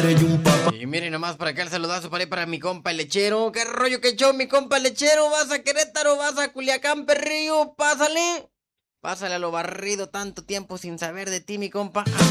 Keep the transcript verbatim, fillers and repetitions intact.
madre y un papá. Y miren nomás para acá el saludazo para, para mi compa el lechero. ¿Qué rollo que echó mi compa el lechero? ¿Vas a Querétaro? ¿Vas a Culiacán, perrillo? Pásale. Pásale a lo barrido, tanto tiempo sin saber de ti, mi compa.